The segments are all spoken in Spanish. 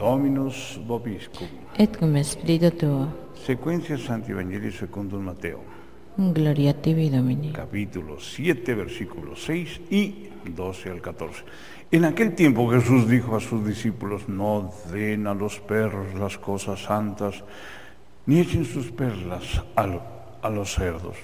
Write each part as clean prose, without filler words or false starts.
Dominus vobiscum. Et cum spiritu tuo. Secuencia Sancti Evangelii secundum Mateo. Gloria a tibi, Domini. Capítulo 7, versículos 6 y 12 al 14. En aquel tiempo Jesús dijo a sus discípulos: no den a los perros las cosas santas, ni echen sus perlas a los cerdos.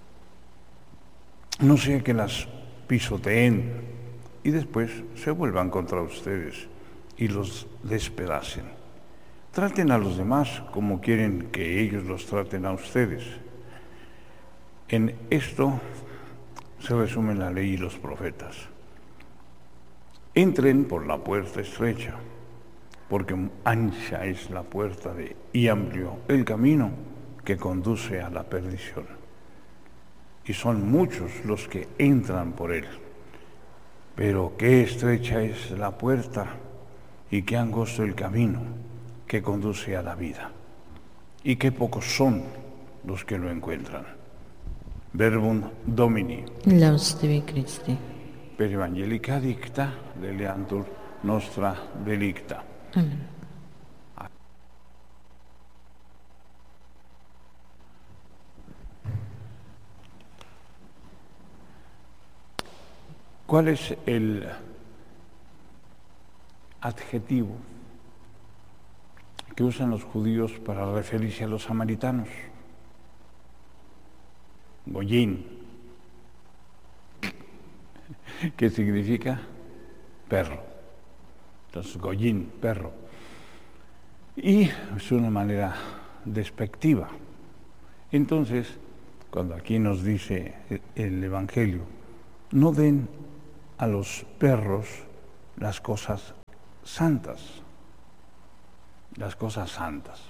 No sea que las pisoteen y después se vuelvan contra ustedes y los despedacen. Traten a los demás como quieren que ellos los traten a ustedes. En esto se resumen la ley y los profetas. Entren por la puerta estrecha, porque ancha es la puerta y amplio el camino que conduce a la perdición. Y son muchos los que entran por él. Pero qué estrecha es la puerta y qué angosto el camino que conduce a la vida. Y qué pocos son los que lo encuentran. Verbum Domini. Laus tibi Christi. Per evangelica dicta deleantur nostra delicta. Amén. ¿Cuál es el adjetivo que usan los judíos para referirse a los samaritanos? Goyín, que significa perro. Entonces, goyín, perro. Y es una manera despectiva. Entonces, cuando aquí nos dice el Evangelio, no den a los perros las cosas santas. Las cosas santas.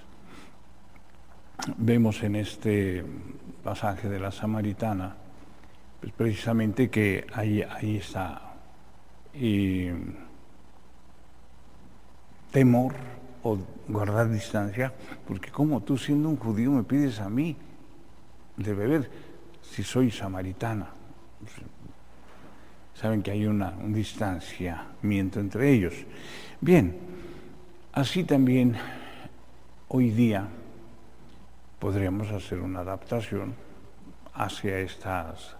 Vemos en este pasaje de la Samaritana, pues precisamente que ahí está temor o guardar distancia, porque como tú siendo un judío me pides a mí de beber si soy samaritana. Saben que hay un distanciamiento entre ellos. Bien, así también hoy día podríamos hacer una adaptación hacia estas,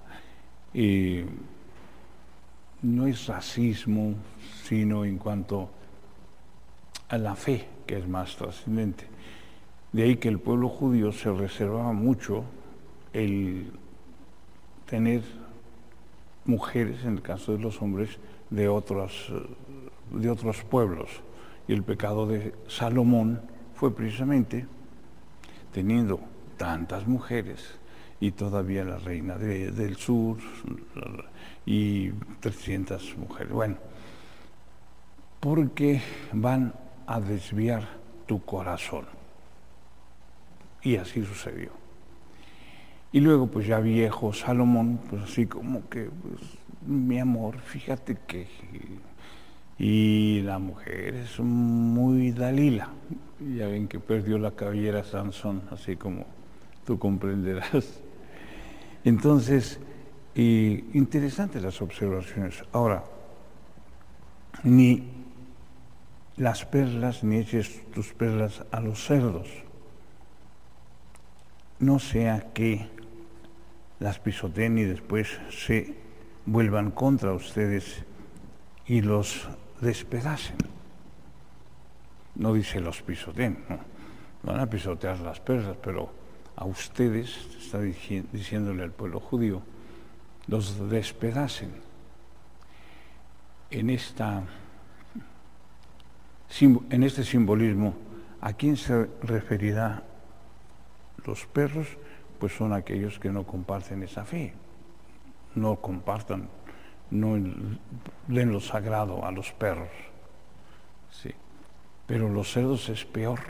no es racismo, sino en cuanto a la fe, que es más trascendente. De ahí que el pueblo judío se reservaba mucho el tener mujeres, en el caso de los hombres, de otros pueblos. Y el pecado de Salomón fue precisamente teniendo tantas mujeres y todavía la reina del sur y 300 mujeres. Bueno, porque van a desviar tu corazón. Y así sucedió. Y luego, pues ya viejo Salomón, pues así como que, pues, mi amor, fíjate que... Y la mujer es muy Dalila. Ya ven que perdió la cabellera Sansón, así como tú comprenderás. Entonces, interesantes las observaciones. Ahora, ni las perlas, ni eches tus perlas a los cerdos. No sea que las pisoteen y después se vuelvan contra ustedes y los despedacen. No dice los pisoteen, no. Van a pisotear las perlas, pero a ustedes, está diciéndole al pueblo judío, los despedacen. En este simbolismo, ¿a quién se referirá los perros? Pues son aquellos que no comparten esa fe, no compartan, no den lo sagrado a los perros. Sí. Pero los cerdos es peor.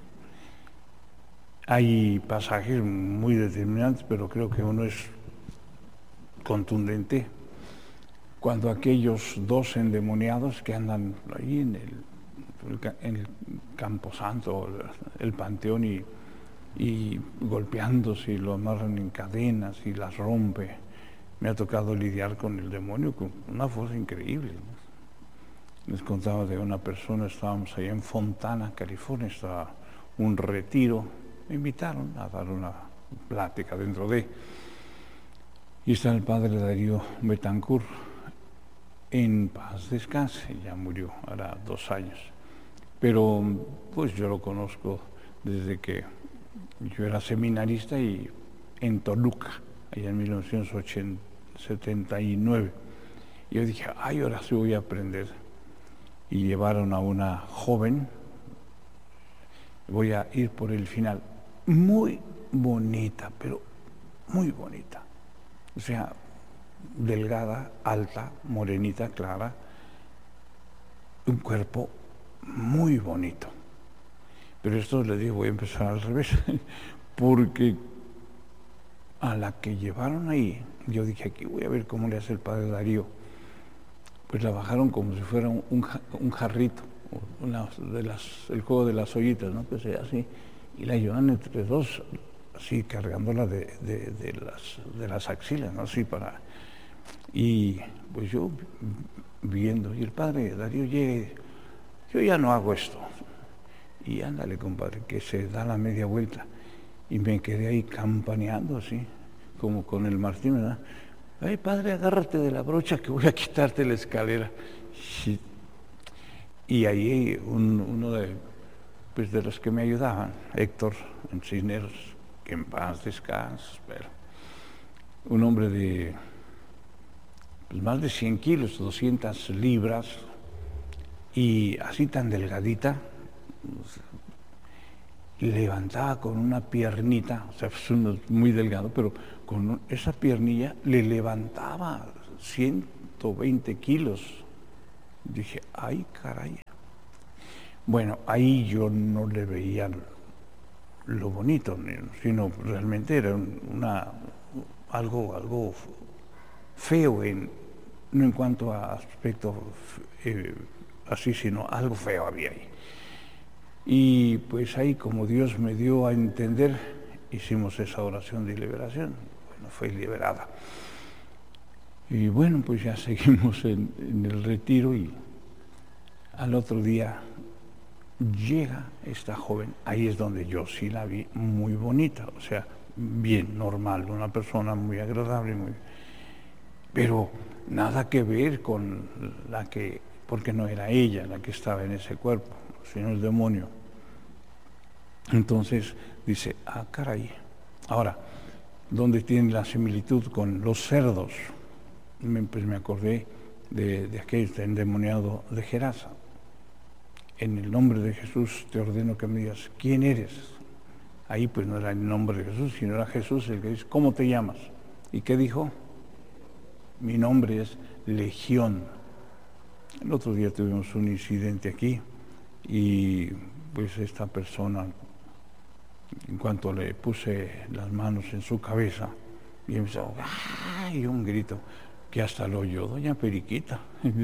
Hay pasajes muy determinantes, pero creo que uno es contundente. Cuando aquellos dos endemoniados que andan ahí en el Camposanto, el Panteón, y golpeándose y lo amarran en cadenas y las rompe. Me ha tocado lidiar con el demonio con una fuerza increíble, ¿no? Les contaba de una persona, estábamos allá en Fontana, California, estaba un retiro, me invitaron a dar una plática dentro de, y está el padre Darío Betancourt, en paz descanse, ya murió, hará 2 años, pero pues yo lo conozco desde que yo era seminarista y en Toluca, allá en 1979, y yo dije, ay, ahora sí voy a aprender, y llevaron a una joven, voy a ir por el final, muy bonita, pero muy bonita, o sea, delgada, alta, morenita, clara, un cuerpo muy bonito. Pero esto les digo, voy a empezar al revés, porque a la que llevaron ahí, yo dije, aquí voy a ver cómo le hace el padre Darío. Pues la bajaron como si fuera un jarrito, el juego de las ollitas, ¿no? Que sea así, y la llevan entre dos, así cargándola de las axilas, ¿no? Así para... Y pues yo viendo, y el padre Darío llega, yo ya no hago esto. Y ándale, compadre, que se da la media vuelta. Y me quedé ahí campaneando así, como con el Martín, ¿verdad? Ay, padre, agárrate de la brocha que voy a quitarte la escalera. Y ahí uno de los que me ayudaban, Héctor Cisneros, que en paz descanse, pero un hombre de pues, más de 100 kilos, 200 libras, y así tan delgadita, levantaba con una piernita, o sea, es muy delgado, pero con esa piernilla le levantaba 120 kilos. Dije, ay, caray. Bueno, ahí yo no le veía lo bonito, sino realmente era algo feo, no en cuanto a aspecto así, sino algo feo había ahí. Y pues ahí, como Dios me dio a entender, hicimos esa oración de liberación. Bueno, fue liberada. Y bueno, pues ya seguimos en el retiro y al otro día llega esta joven. Ahí es donde yo sí la vi muy bonita, o sea, bien, normal, una persona muy agradable, pero nada que ver con porque no era ella la que estaba en ese cuerpo, sino el demonio. Entonces dice, ah, caray. Ahora, ¿dónde tiene la similitud con los cerdos? Pues me acordé de aquel endemoniado de Gerasa. En el nombre de Jesús te ordeno que me digas, ¿quién eres? Ahí pues no era el nombre de Jesús, sino era Jesús el que dice, ¿cómo te llamas? ¿Y qué dijo? Mi nombre es Legión. El otro día tuvimos un incidente aquí y pues esta persona, en cuanto le puse las manos en su cabeza, y empezó, ¡ay! Un grito que hasta lo oyó doña Periquita.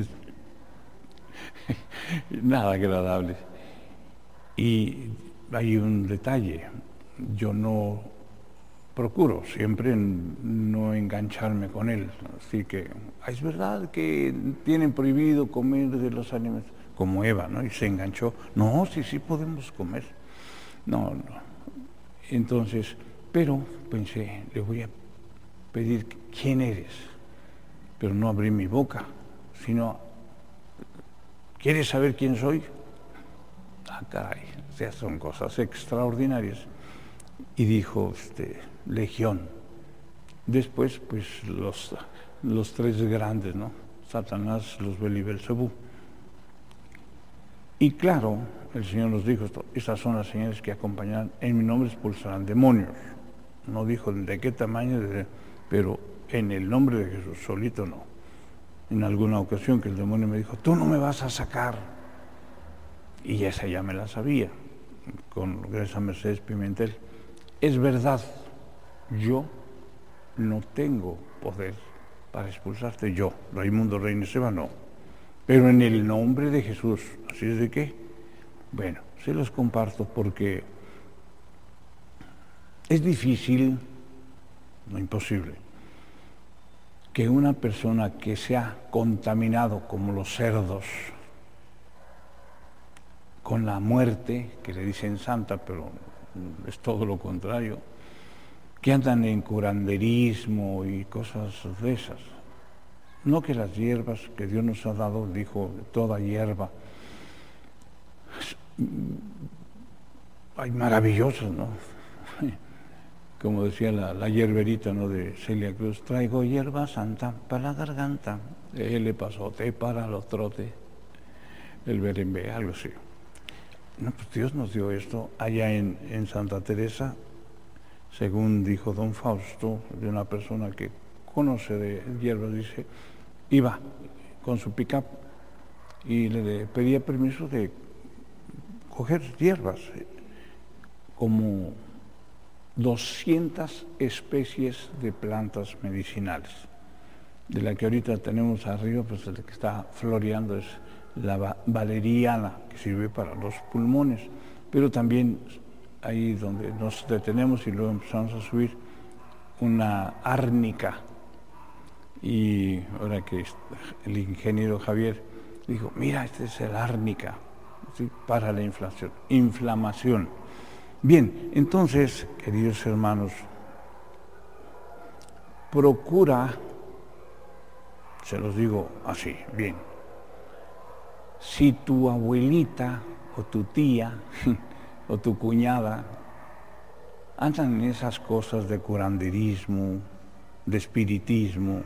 Nada agradable. Y hay un detalle, yo no procuro siempre no engancharme con él, así que es verdad que tienen prohibido comer de los alimentos, como Eva, ¿no? Y se enganchó, no, sí podemos comer, no. Entonces, pero pensé, le voy a pedir quién eres, pero no abrí mi boca, sino, ¿quieres saber quién soy? Ah, caray, o sea, son cosas extraordinarias. Y dijo, Legión. Después, pues, los tres grandes, ¿no? Satanás, Luzbel y Belcebú. Y claro, el Señor nos dijo, estas son las señales que acompañarán, en mi nombre expulsarán demonios. No dijo de qué tamaño, pero en el nombre de Jesús, solito no. En alguna ocasión que el demonio me dijo, tú no me vas a sacar. Y esa ya me la sabía, gracias a Mercedes Pimentel. Es verdad, yo no tengo poder para expulsarte, yo, Raimundo Reina Esteban, no. Pero en el nombre de Jesús, ¿así es de qué? Bueno, se los comparto porque es difícil, no imposible, que una persona que se ha contaminado como los cerdos con la muerte, que le dicen santa, pero es todo lo contrario, que andan en curanderismo y cosas de esas. No que las hierbas que Dios nos ha dado, dijo, toda hierba, hay maravillosas, ¿no? Como decía la hierberita, ¿no?, de Celia Cruz, traigo hierba santa para la garganta, el epazote para los trotes, el berembe, algo así. No, pues Dios nos dio esto allá en Santa Teresa, según dijo don Fausto, de una persona que conoce de hierbas, dice, iba con su pick-up y le pedía permiso de coger hierbas, como 200 especies de plantas medicinales. De la que ahorita tenemos arriba, pues la que está floreando es la valeriana, que sirve para los pulmones, pero también ahí donde nos detenemos y luego empezamos a subir, una árnica. Y ahora que el ingeniero Javier dijo, mira, este es el árnica, ¿sí?, para la inflamación. Bien, entonces, queridos hermanos, procura, se los digo así, bien, si tu abuelita o tu tía o tu cuñada andan en esas cosas de curanderismo, de espiritismo,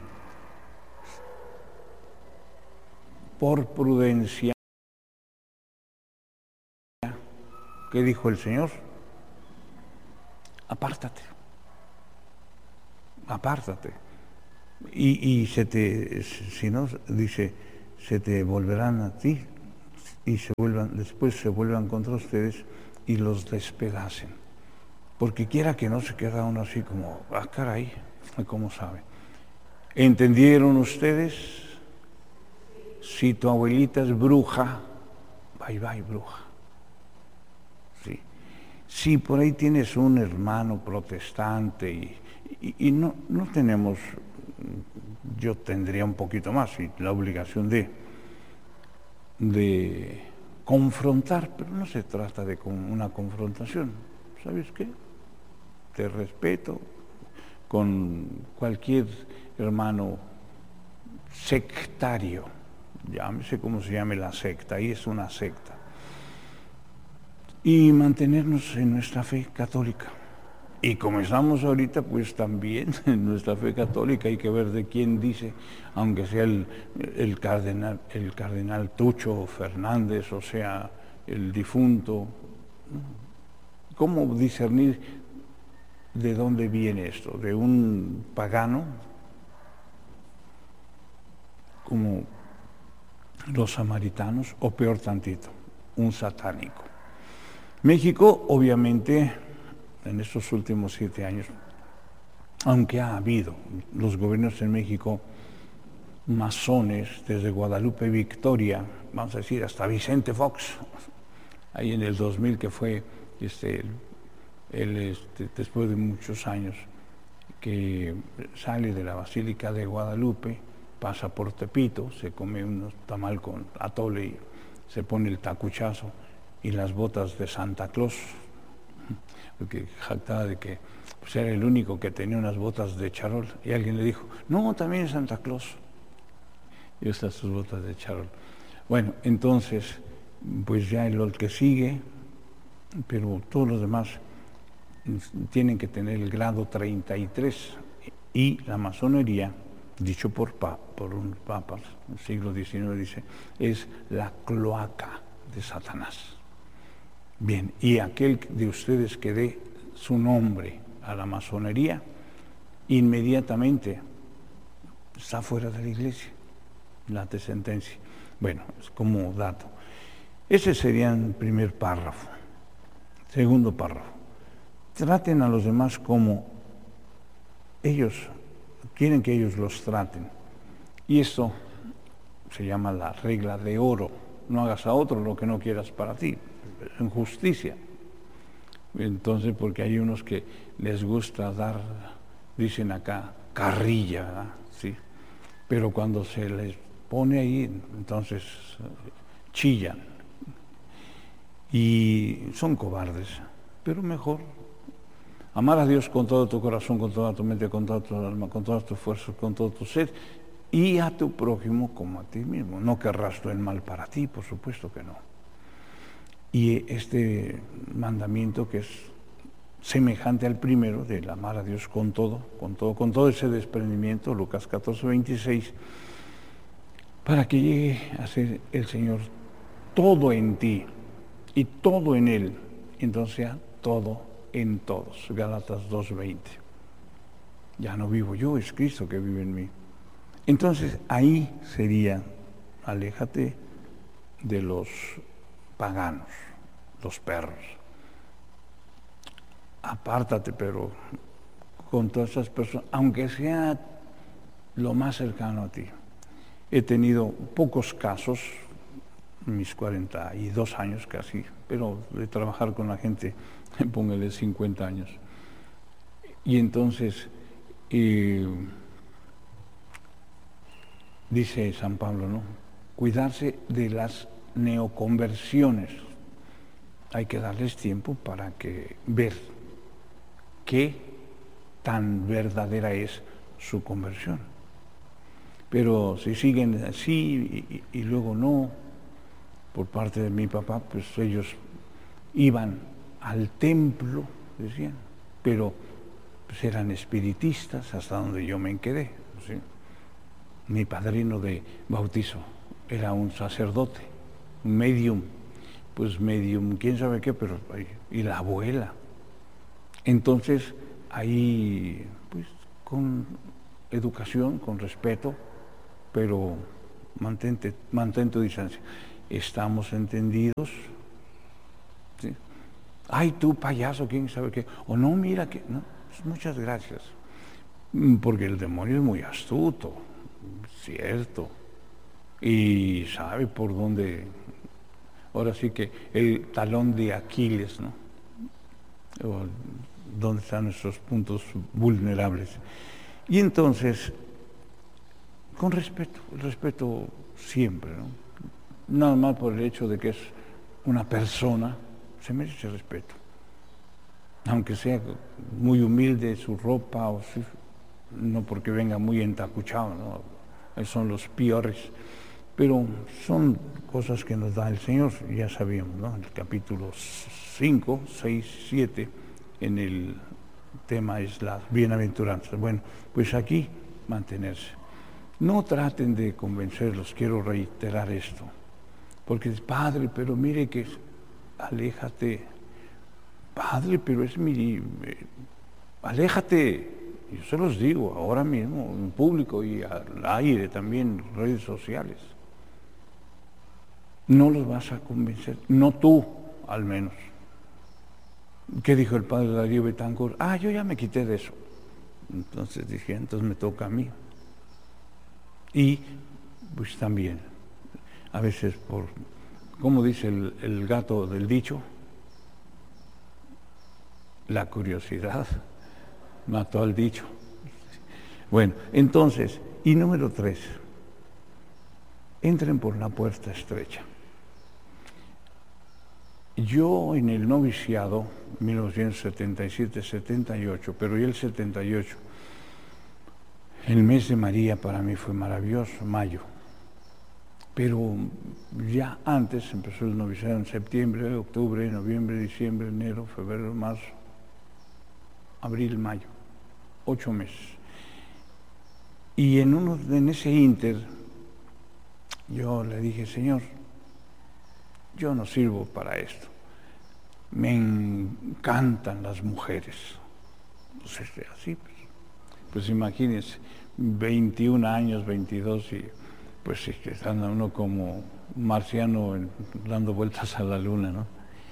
por prudencia, ¿qué dijo el Señor? Apártate, apártate. Y si no, dice, se te volverán a ti y después se vuelvan contra ustedes y los despedacen. Porque quiera que no, se queda uno así como, caray, ¿cómo sabe? ¿Entendieron ustedes? Si tu abuelita es bruja, bye bye, bruja. Sí. Si por ahí tienes un hermano protestante y no tenemos, yo tendría un poquito más y la obligación de confrontar, pero no se trata de una confrontación. ¿Sabes qué? Te respeto con cualquier hermano sectario, llámese como se llame la secta, ahí es una secta. Y mantenernos en nuestra fe católica. Y como estamos ahorita, pues también en nuestra fe católica hay que ver de quién dice, aunque sea el cardenal Tucho Fernández, o sea, el difunto. ¿Cómo discernir de dónde viene esto? ¿De un pagano, como los samaritanos, o peor tantito, un satánico? México, obviamente, en estos últimos 7 años, aunque ha habido los gobiernos en México masones, desde Guadalupe Victoria, vamos a decir, hasta Vicente Fox, ahí en el 2000, que fue después de muchos años, que sale de la Basílica de Guadalupe, pasa por Tepito, se come un tamal con atole y se pone el tacuchazo y las botas de Santa Claus, porque jactaba de que pues, era el único que tenía unas botas de charol, y alguien le dijo, no, también es Santa Claus, y estas sus botas de charol. Bueno, entonces, pues ya el que sigue, pero todos los demás tienen que tener el grado 33, y la masonería, dicho por un papa, en el siglo XIX, dice, es la cloaca de Satanás. Bien, y aquel de ustedes que dé su nombre a la masonería, inmediatamente está fuera de la iglesia, la de sentencia. Bueno, es como dato. Ese sería el primer párrafo. Segundo párrafo. Traten a los demás como ellos quieren que ellos los traten. Y esto se llama la regla de oro. No hagas a otro lo que no quieras para ti. En justicia. Entonces, porque hay unos que les gusta dar, dicen acá, carrilla, ¿verdad? Sí. Pero cuando se les pone ahí, entonces chillan. y son cobardes, pero mejor amar a Dios con todo tu corazón, con toda tu mente, con toda tu alma, con todas tus fuerzas, con todo tu ser, y a tu prójimo como a ti mismo. No querrás tú el mal para ti, por supuesto que no. Y este mandamiento que es semejante al primero, del amar a Dios con todo ese desprendimiento, Lucas 14, 26, para que llegue a ser el Señor todo en ti y todo en Él, entonces sea todo en todos. Gálatas 2:20. Ya no vivo yo, es Cristo que vive en mí. Entonces ahí sería, aléjate de los paganos, los perros. Apártate, pero con todas esas personas, aunque sea lo más cercano a ti. He tenido pocos casos, mis 42 años casi, pero de trabajar con la gente, póngale 50 años. Y entonces, dice San Pablo, ¿no? Cuidarse de las neoconversiones. Hay que darles tiempo para ver qué tan verdadera es su conversión. Pero si siguen así y luego no, por parte de mi papá, pues ellos iban al templo, decían, pero pues eran espiritistas hasta donde yo me quedé. ¿Sí? Mi padrino de bautizo era un sacerdote, un medium, pues medium, quién sabe qué, pero y la abuela. Entonces, ahí, pues, con educación, con respeto, pero mantén tu distancia. ¿Estamos entendidos? ¿Sí? Ay, tú payaso, quién sabe qué. O no, mira que... No, pues muchas gracias. Porque el demonio es muy astuto, cierto. Y sabe por dónde... Ahora sí que el talón de Aquiles, ¿no? O dónde están nuestros puntos vulnerables. Y entonces, con respeto, el respeto siempre, ¿no? Nada más por el hecho de que es una persona, se merece respeto. Aunque sea muy humilde su ropa, o no porque venga muy entacuchado, ¿no? Son los peores. Pero son cosas que nos da el Señor, ya sabíamos, ¿no? En el capítulo 5, 6, 7, en el tema es las bienaventuranzas. Bueno, pues aquí mantenerse. No traten de convencerlos, quiero reiterar esto, porque es padre, pero mire que aléjate, padre, pero es aléjate, yo se los digo ahora mismo, en público y al aire también, redes sociales. No los vas a convencer, no tú, al menos. ¿Qué dijo el padre Darío Betancourt? Yo ya me quité de eso. Entonces dije, entonces me toca a mí. Y pues también, a veces ¿cómo dice el gato del dicho? La curiosidad mató al dicho. Bueno, entonces, y número 3, entren por la puerta estrecha. Yo en el noviciado, 1977-78, pero y el 78, el mes de María para mí fue maravilloso, mayo. Pero ya antes empezó el noviciado en septiembre, octubre, noviembre, diciembre, enero, febrero, marzo, abril, mayo, 8 meses. Y en ese ínter, yo le dije, Señor, yo no sirvo para esto. Me encantan las mujeres. Entonces, así, pues imagínense, 21 años, 22, y pues anda uno como marciano dando vueltas a la luna, ¿no?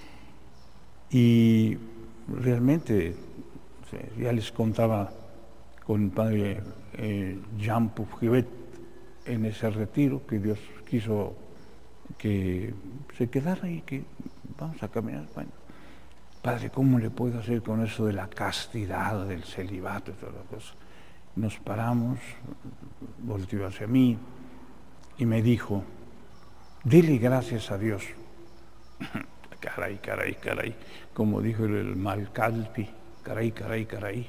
Y realmente, ya les contaba con el padre Jean Pougivet en ese retiro, que Dios quiso que se quedara y que vamos a caminar. Bueno, padre, ¿cómo le puedo hacer con eso de la castidad, del celibato y todas las cosas? Nos paramos, volteó hacia mí y me dijo, dile gracias a Dios. caray, como dijo el Malcalpi, caray.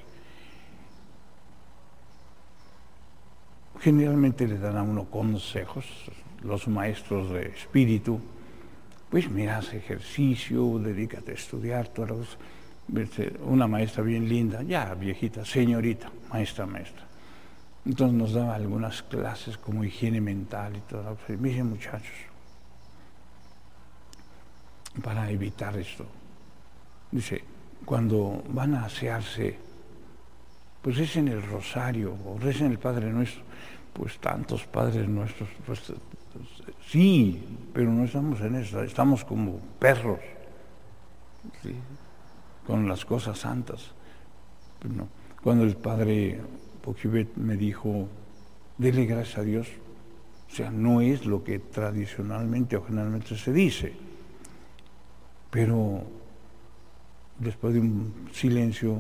Generalmente le dan a uno consejos, los maestros de espíritu, pues mira, haz ejercicio, dedícate a estudiar, todas las cosas. Una maestra bien linda, ya viejita, señorita, maestra. Entonces nos daba algunas clases como higiene mental y todo. Miren, muchachos, para evitar esto, dice, cuando van a asearse, pues recen el rosario o recen el Padre Nuestro. Pues tantos Padres Nuestros, pues sí, pero no estamos en eso, estamos como perros, ¿sí?, con las cosas santas. Pues no. Cuando el Padre Pokibet me dijo, dele gracias a Dios, o sea, no es lo que tradicionalmente o generalmente se dice, pero después de un silencio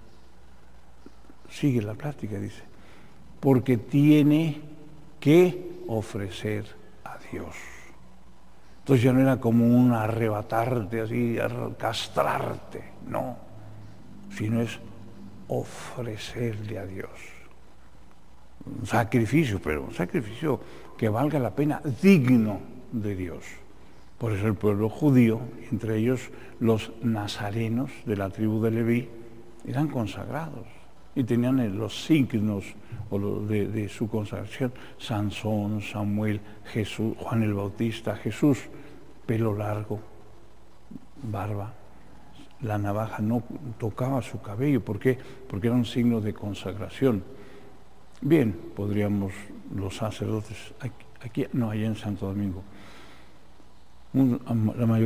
sigue la plática, dice, porque tiene que ofrecer a Dios. Entonces ya no era como un arrebatarte así, castrarte, no, sino es ofrecerle a Dios. Un sacrificio, pero un sacrificio que valga la pena, digno de Dios. Por eso el pueblo judío, entre ellos los nazarenos de la tribu de Leví, eran consagrados y tenían los signos de su consagración: Sansón, Samuel, Jesús, Juan el Bautista, Jesús, pelo largo, barba, la navaja no tocaba su cabello. ¿Por qué? Porque era un signo de consagración. Bien, podríamos los sacerdotes, aquí no, allá en Santo Domingo, la mayoría